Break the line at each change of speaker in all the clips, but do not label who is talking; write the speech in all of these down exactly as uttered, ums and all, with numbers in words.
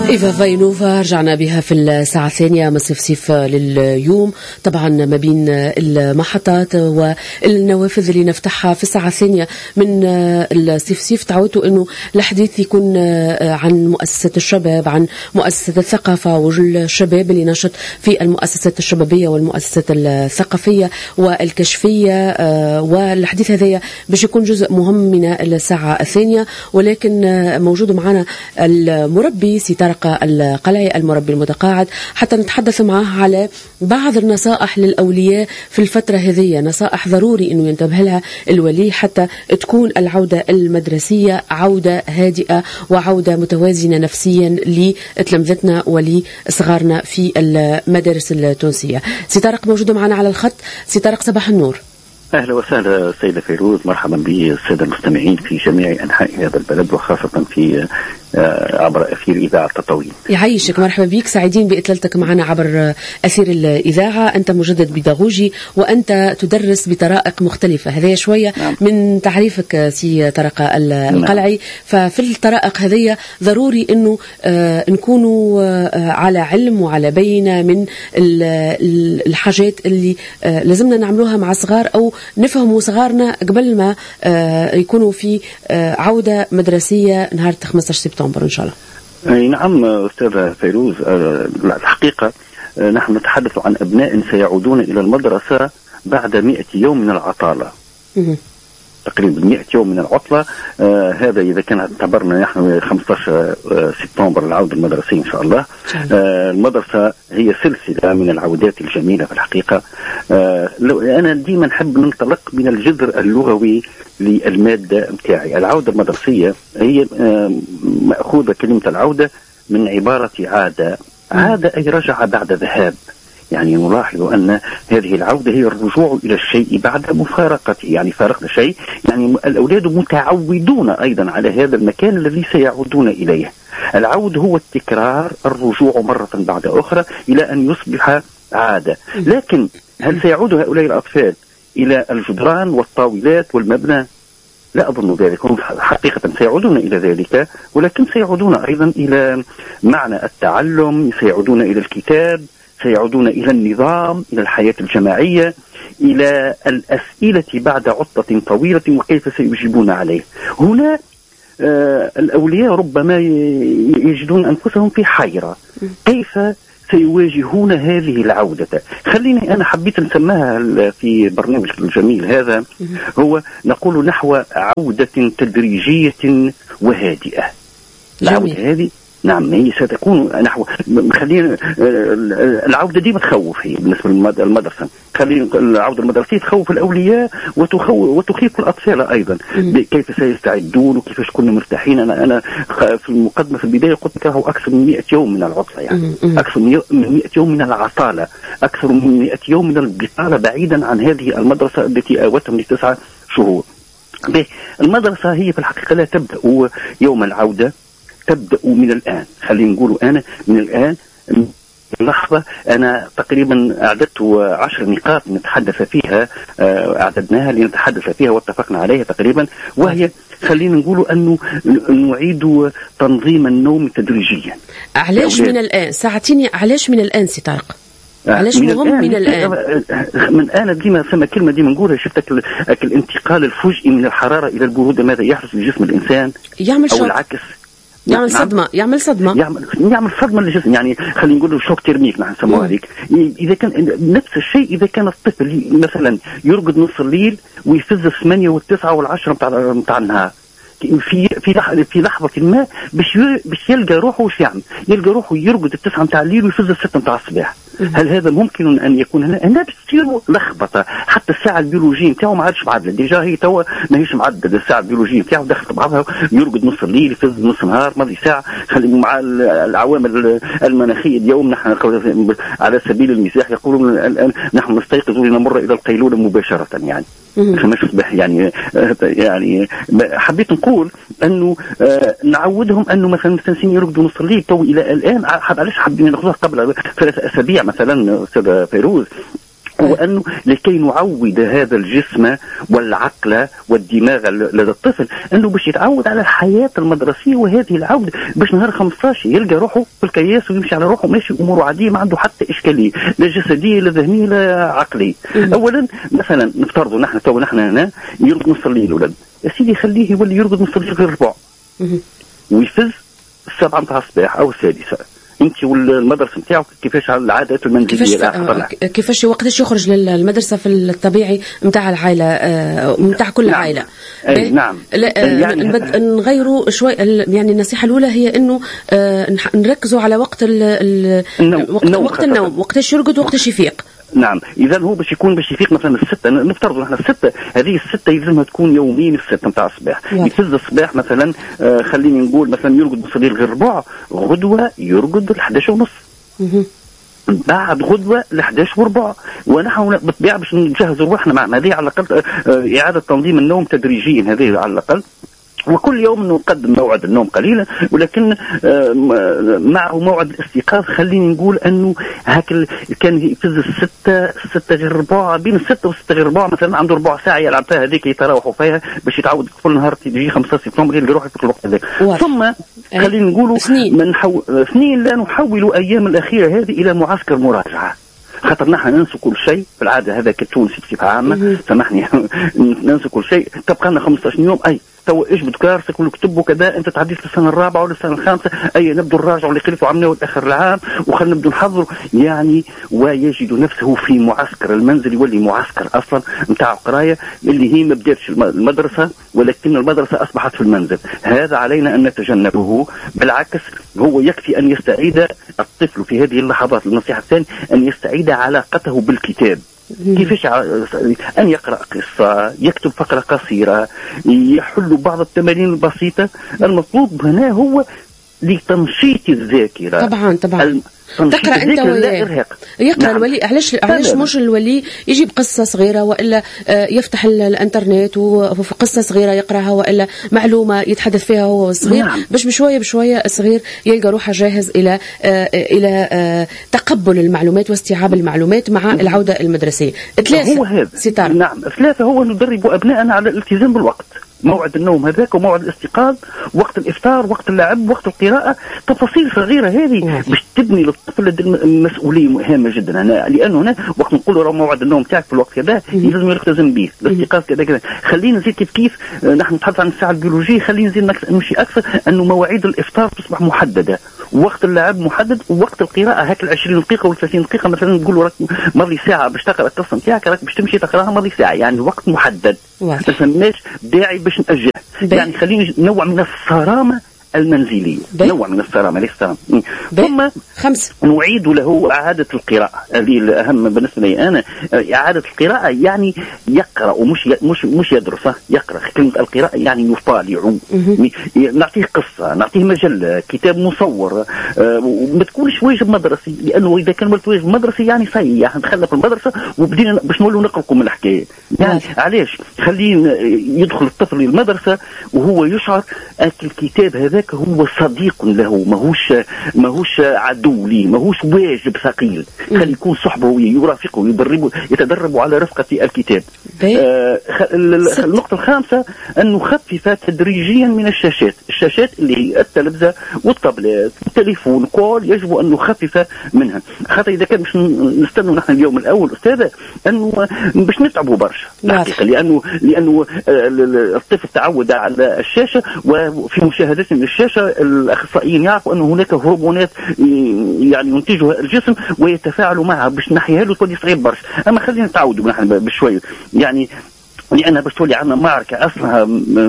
إيفا فاينوفا رجعنا بها في الساعة الثانية من صفصيف لليوم، طبعا ما بين المحطات والنوافذ اللي نفتحها في الساعة الثانية من الصفصيف. تعودوا أنه الحديث يكون عن مؤسسة الشباب، عن مؤسسة الثقافة والشباب اللي نشط في المؤسسات الشبابية والمؤسسات الثقافية والكشفية، والحديث هذا باش يكون جزء مهم من الساعة الثانية. ولكن موجود معنا المربي سي طارق القلعي، المربي المتقاعد، حتى نتحدث معه على بعض النصائح للأولياء في الفترة هذه، نصائح ضروري أنه ينتبه لها الولي حتى تكون العودة المدرسية عودة هادئة وعودة متوازنة نفسيا لتلامذتنا ولصغارنا في المدارس التونسية. سي طارق موجود معنا على الخط. سي طارق صباح النور.
أهلا وسهلا سيدة فيروز، مرحبا بالسادة المستمعين في جميع أنحاء هذا البلد وخاصة في عبر أثير إذاعة تطاوين.
يعيشك، مرحبا بك، سعيدين بإطلالتك معنا عبر أثير الإذاعة. أنت مجدد بيداغوجي وأنت تدرس بطرائق مختلفة، هذه شوية نعم. من تعريفك سي طارق القلعي نعم. ففي الطرائق هذه ضروري أنه آه نكونوا آه على علم وعلى بينة من الحاجات اللي آه لازمنا نعملوها مع صغار أو نفهموا صغارنا قبل ما آه يكونوا في آه عودة مدرسية نهار خمسة عشر سبتمبر إن شاء الله.
أي نعم أستاذة فيروز، الحقيقة نحن نتحدث عن أبناء سيعودون إلى المدرسة بعد مئة يوم من العطالة، تقريبا مئة يوم من العطلة. آه هذا إذا كان اعتبرنا نحن خمسة عشر سبتمبر العودة المدرسية إن شاء الله. آه المدرسة هي سلسلة من العودات الجميلة في الحقيقة. آه لو أنا ديما نحب ننطلق من الجذر اللغوي للمادة متاعي. العودة المدرسية هي آه مأخوذة كلمة العودة من عبارة عادة. عادة أي رجع بعد ذهاب، يعني نلاحظ أن هذه العودة هي الرجوع إلى الشيء بعد مفارقته، يعني فارقنا شيء، يعني الأولاد متعودون أيضا على هذا المكان الذي سيعودون إليه. العود هو التكرار، الرجوع مرة بعد أخرى إلى أن يصبح عادة. لكن هل سيعود هؤلاء الأطفال إلى الجدران والطاولات والمبنى؟ لا أظن ذلك. هم حقيقة سيعودون إلى ذلك، ولكن سيعودون أيضا إلى معنى التعلم، سيعودون إلى الكتاب، سيعودون إلى النظام، إلى الحياة الجماعية، إلى الأسئلة بعد عطلة طويلة وكيف سيجيبون عليه. هنا آه الأولياء ربما يجدون أنفسهم في حيرة، كيف سيواجهون هذه العودة. خليني أنا حبيت نسميها في برنامج الجميل هذا، هو نقول نحو عودة تدريجية وهادئة. العودة هذه نعم هي ستكون نحو، خلينا العودة دي بتخوف، هي بالنسبة للمدرسة خلينا العودة المدرسية تخوف الأولياء وتخوف وتخيف الأطفال أيضا. كيف سيستعدون وكيف يكونوا مرتاحين. أنا أنا في المقدمة في البداية قلت لك هو أكثر من مئة يوم من العطلة، يعني أكثر من مئة يوم من العطالة، أكثر من مئة يوم من البطالة بعيدا عن هذه المدرسة التي آوتهم لتسعة شهور. المدرسة هي في الحقيقة لا تبدأ يوم العودة، تبدأ من الآن. خلينا نقول أنا من الآن لحظة. أنا تقريبا أعددت عشر نقاط نتحدث فيها، أعددناها لنتحدث فيها واتفقنا عليها تقريبا، وهي خلينا نقول أنه نعيد تنظيم النوم تدريجيا.
علاش من الآن؟ ساعتيني علاش من الآن سي طارق؟ علاش مهم من الآن؟
من الآن ديما سمى كلمة ديما نقولها، شفتك الانتقال الفجئي من الحرارة إلى البرودة ماذا يحدث لجسم الإنسان؟
يعمل
أو العكس،
يعمل صدمة، يعمل صدمة
يعمل يعمل صدمة للجسم، يعني خلينا نقول شوك تيرميك نحن نسموها هذيك. إذا كان نفس الشيء إذا كان الطفل مثلا يرقد نص الليل ويفز الثمانية والتسعة والعشرة متاع متاع النهار، في في في لحظة ما باش باش يلقى روحه وش يعمل؟ يلقى روحه يرقد التسعة متاع الليل ويفز الستة متاع الصباح. هل هذا ممكن أن يكون هنا؟ هنا بتصير لخبطة، حتى الساعة البيولوجية نتاعو ما عادش معدلة، ديجا هي توا ماهيش معدلة الساعة البيولوجية نتاعو دخلت بعضها، يرقد نص الليل يفز نص النهار ماضي ساعة. خلي مع العوامل المناخية اليوم نحن على سبيل المزاح يقولون الآن نحن نستيقظ ونمر إلى القيلولة مباشرة، يعني كما تصبح يعني يعني حبيت نقول أنه نعودهم أنه مثلا سنسين يرقدوا نص الليل تو إلى الآن. علاش حابين ناخذها قبل ثلاث أسابيع مثلا أستاذ فيروز؟ هو أنه لكي نعود هذا الجسم والعقل والدماغ لدى الطفل أنه باش يتعود على الحياة المدرسية، وهذه العودة باش نهار خمسطاش يلقى روحه في الكياس ويمشي على روحه ماشي أموره عادية، ما عنده حتى إشكالية لا جسدية لا ذهنية لا عقلية. أولا مثلا نفترضوا نحن تو نحن هنا يرقد نص الليل الولد، يا سيدي خليه يولي يرقد نص الليل غير ربع ويفز السبعة متاع الصباح أو السادسة. انت والمدرسه نتاعك كيفاش على العادات المنزليه؟
كيفاش كيفاش وقتاش يخرج للمدرسه في الطبيعي نتاع العائله نتاع كل
نعم.
عائله؟
أي نعم.
يعني نغيروا شوي، يعني النصيحه الاولى هي انه نركزوا على وقت النوم، وقت, النوم وقت النوم، وقتاش يرقد وقتاش يفيق.
نعم، اذا هو باش يكون باش يفيق مثلا الستة، نفترض نحن الستة، هذه الستة يلزمها تكون يوميا الستة نتاع الصباح. يفز الصباح مثلا آه خليني نقول مثلا يرقد بصدير غير ربع، غدوة يرقد الحداش ونص، بعد غدوة لحداش وربع، ونحن بالطبيعة باش نجهز روحنا مع هذه على الأقل آه إعادة تنظيم النوم تدريجيا، هذه على الأقل، وكل يوم نقدم موعد النوم قليلا، ولكن معه موعد الاستيقاظ. خليني نقول انه هاك كان يفز الستة الستة غير ربع، بين الستة والستة غير ربع مثلا عنده ربع ساعة يلعب فيها هذيك يتراوحوا فيها باش يتعود كل نهار تجي خمسة سبتمبر اللي يروح في الوقت هذاك. ثم خلينا نقولوا من حو... سنين لا نحول ايام الاخيرة هذه الى معسكر مراجعة، خاطر نحن ننسى كل شيء في العاده، هذا كتونسي بصفه عامه سامحني ننسى كل شيء. تبقى لنا خمسطاش يوم، اي تو اجبد كراسك واكتب وكذا، انت تعديت للسنه الرابعه ولا السنه الخامسه، اي نبدو نراجع اللي خلفوا عملناه اخر العام وخلينا نبدو نحضروا يعني، ويجد نفسه في معسكر المنزل، يولي معسكر اصلا نتاع قرايه اللي هي ما بداتش المدرسه ولكن المدرسه اصبحت في المنزل. هذا علينا ان نتجنبه، بالعكس هو يكفي ان يستعيد الطفل في هذه اللحظات، النصيحه الثانيه ان يستعيد علاقته بالكتاب. كيفاش أن يقرأ قصة، يكتب فقرة قصيرة، يحل بعض التمارين البسيطة. المطلوب هنا هو لتنشيط الذاكرة.
طبعا طبعا تقرأ أنت وياه يقرأ. نعم. الولي علاش علاش مش الولي يجيب قصة صغيرة وإلا يفتح الإنترنت وفي قصة صغيرة يقرأها وإلا معلومة يتحدث فيها هو صغير. نعم. باش بشوية بشوية الصغير يلقى روحه جاهز إلى إلى تقبل المعلومات واستيعاب المعلومات مع العودة المدرسية. ثلاثة
هو هذا.
ستار.
نعم ثلاثة هو ندرب أبنائنا على الالتزام بالوقت، موعد النوم هذاك وموعد الاستيقاظ، وقت الإفطار، وقت اللعب، وقت القراءة، تفاصيل صغيرة هذه باش تبني للطفل مسؤولية هامة جدا. أنا لأنه هنا وقت نقول له موعد النوم تاعك في الوقت هذا لازم يلتزم به، الاستيقاظ كذا كذا. خلينا نزيد كيف كيف نحن نتحدث عن الساعة البيولوجية، خلينا نزيد نمشي أكثر أنه مواعيد الإفطار تصبح محددة، وقت اللعب محدد، ووقت القراءة هاك العشرين دقيقة والثلاثين دقيقة مثلا نقول له راك ماضي ساعة باش تقرأ القصة نتاعك، راك باش تمشي تقراها ماضي ساعة، يعني وقت محدد. ما سماش داعي باش نأجل. يعني خلينا نوع من الصرامة المنزلية، بي. نوع من الصرامة ليس صرامة. ثم خمس نعيد له إعادة القراءة، هذه الأهم بالنسبة لي أنا. إعادة القراءة يعني يقرأ ومش مش مش يدرس، يقرأ. كلمة القراءة يعني يطالع، نعطيه قصة، نعطيه مجلة، كتاب مصور، وما تكونش واجب مدرسي، لأنه إذا كان واجب مدرسي يعني صحيح يعني دخلنا في المدرسة وبدينا باش نقولوا نقرأكم الحكاية. يعني علاش خلينا يدخل الطفل المدرسة وهو يشعر أن الكتاب هذا هو صديق له، ماهوش ماهوش عدو لي، ماهوش واجب ثقيل. خلي يكون صحبه يرافقه يدربه يتدرب على رفقة الكتاب. آه النقطة الخامسة أن نخفف تدريجيا من الشاشات، الشاشات اللي هي التلفزة والطابلات والتليفون كل يجب أن نخفف منها، خاطر إذا كان مش نستنوا نحن اليوم الأول أستاذة أنه باش نتعبوا برشا الحقيقة، لأنه لأنه الطفل تعود على الشاشة، وفي مشاهدات من الشاشة الأخصائيين يعرفوا أن هناك هرمونات يعني ينتجها الجسم ويتفاعل معها، باش نحيها له تولي صعيب برشا. أما خلينا نتعودوا نحن بشوي يعني، لأن باش تولي عندنا معركة أصلها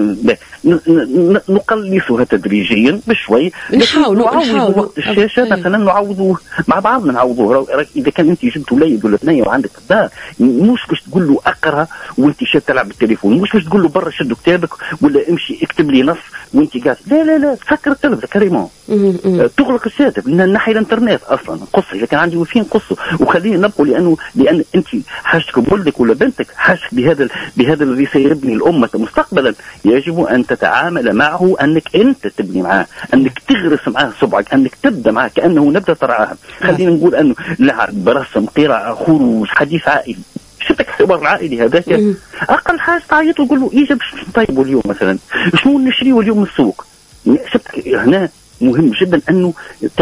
نقلصها تدريجيا بشوي،
نحاولوا
نعوض وقت الشاشة مثلا نعوضوه مع بعضنا، نعوضوه. إذا كان أنت جبت وليد ولا بنية وعندك الدار، مش باش تقول له أقرأ وأنت شاد تلعب بالتليفون، مش باش تقول له برا شد كتابك ولا امشي اكتب لي نص وأنت قاعد، لا لا لا تسكر التلفزة كريمون، تغلق الشاشة، نحي الانترنت أصلا، قصة إذا كان عندي وفين قصة، وخلينا نبقوا، لأنه لأن أنت حاجتك بولدك ولا بنتك حاجتك بهذا بهذا هذا الذي سيبني الأمة مستقبلا يجب أن تتعامل معه، أنك أنت تبني معه، أنك تغرس معه صبعك، أنك تبدأ معه كأنه نبدأ ترعاها. خلينا نقول أنه لعب، رسم، قراءة، خروج، حديث عائلي، شفتك حوار العائلي هذاك أقل حاجة تعيط وتقول له إيجا باش نطيبوا اليوم مثلا، شنو نشريوا اليوم من السوق. شفتك هنا مهم جدا أنه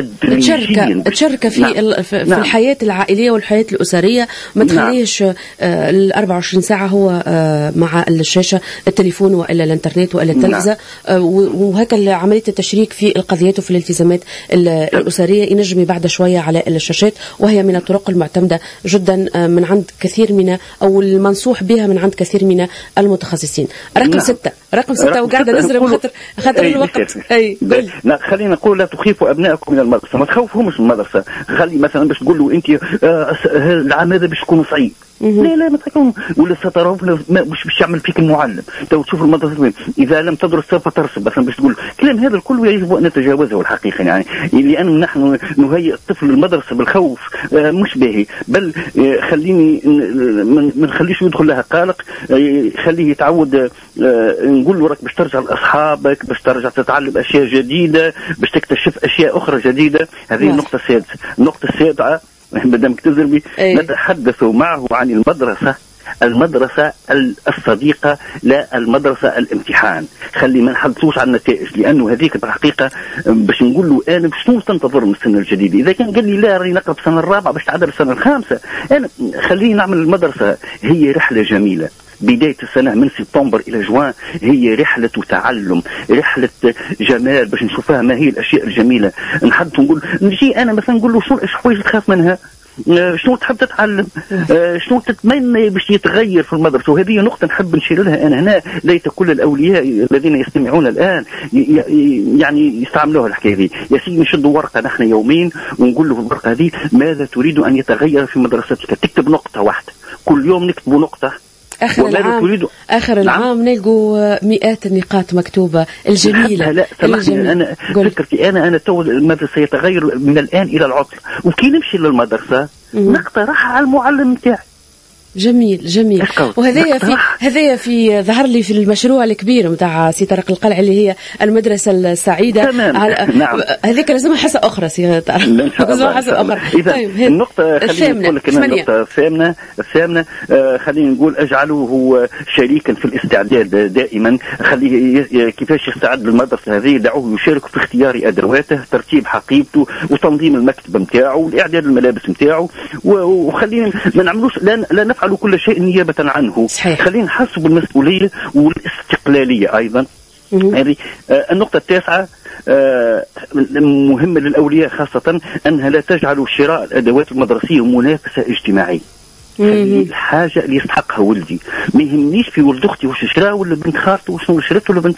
تشارك تشارك في نعم. في نعم. الحياة العائلية والحياة الأسرية، ما تخليش نعم. ال أربعة وعشرين ساعة هو مع الشاشة، التليفون وإلا الإنترنت وإلا التلفزة. نعم. وهكذا عملية التشريك في القضيات وفي الالتزامات الأسرية ينجم بعد شوية على الشاشات، وهي من الطرق المعتمدة جدا من عند كثير من أو المنصوح بها من عند كثير من المتخصصين. رقم نعم. ستة رقم ستة وقاعدة نزرب خاطر خاطر الوقت. أي
خلينا نقول لا تخيفوا أبنائكم من المدرسة، ما تخوفهمش من المدرسة. خلي مثلا باش تقول له أنت آه العام هذا باش تكون صعيب، لا لا ما تكون، ولا سترون مش باش يعمل فيك المعلم. تو تشوف المدرسة إذا لم تدرس سوف ترسب مثلا، باش تقول الكلام هذا الكل يجب أن نتجاوزه الحقيقة، يعني لأن نحن نهيئ الطفل للمدرسة بالخوف آه مش باهي، بل آه خليني ما نخليش يدخل لها قلق، آه خليه يتعود، آه نقول له راك باش ترجع لأصحابك، باش ترجع تتعلم أشياء جديدة، باش تكتشف أشياء أخرى جديدة. هذه النقطة السادسة. النقطة السابعة مدام تزربي نتحدث معه عن المدرسة، المدرسة الصديقة لا المدرسة الامتحان. خلي ما نحدثوش عن النتائج، لأنه هذيك الحقيقة باش نقول له أنا شنو تنتظر من السنة الجديدة. إذا كان قال لي لا راني نقرأ السنة الرابعة باش تعدل السنة الخامسة، أنا خليني نعمل المدرسة هي رحلة جميلة. بداية السنة من سبتمبر إلى جوان هي رحلة تعلم، رحلة جمال، باش نشوفها ما هي الأشياء الجميلة. نحدث نقول نجي أنا مثلا نقول له شنو الحوايج تخاف منها، شنو تحب تتعلم، شنو تتمنى باش يتغير في المدرسة. وهذه نقطة نحب نشير لها أنا هنا، ليت كل الأولياء الذين يستمعون الآن يعني يستعملوها الحكاية دي. يا سيدي نشدوا ورقة نحن يومين ونقول له في الورقة دي ماذا تريد أن يتغير في مدرستك، تكتب نقطة واحدة كل يوم، نكتبوا نقطة.
آخر العام آخر العام نلقوا مئات النقاط مكتوبة الجميلة.
لا سامحني أنا فكرتي أنا أنا تو المدرسة يتغير من الآن إلى العطل، وكي نمشي للمدرسة نقترح على المعلم تاعي.
جميل جميل. وهذايا في هذايا في ظهر لي في المشروع الكبير نتاع سي طارق القلعي اللي هي المدرسة السعيدة.
نعم.
هذيك لازمها حصة أخرى سي طارق. لازمها حصة أخرى.
إذا طيب النقطة خليني نقول لك النقطة الثامنة الثامنة آه خلينا نقول اجعله هو شريكا في الاستعداد دائما. خليه كيفاش يستعد للمدرسة هذه، دعوه يشارك في اختيار أدواته، ترتيب حقيبته، وتنظيم المكتب نتاعه، إعداد الملابس نتاعه، وخلينا ما نعملوش لا لا نفعل كل شيء نيابة عنه. صحيح. خلينا نحسب المسؤولية والاستقلالية أيضا. هذه آه النقطة التاسعة آه مهمة للأولياء خاصة، أنها لا تجعل شراء الأدوات المدرسية منافسة اجتماعية. الحاجة اللي يستحقها ولدي، ما يهمنيش في ولد أختي وش شراه ولا بنت خالته وشنو شرته ولا بنت